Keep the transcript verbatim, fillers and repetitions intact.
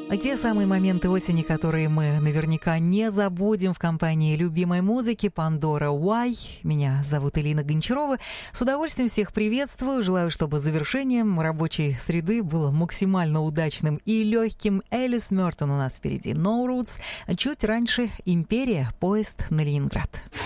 А те самые моменты осени, которые мы наверняка не забудем в компании любимой музыки Pandora Why. Меня зовут Элина Гончарова. С удовольствием всех приветствую. Желаю, чтобы завершением рабочей среды было максимально удачным и легким. Элис Мёртон у нас впереди. No Roots. Чуть раньше Империя. Поезд на Ленинград.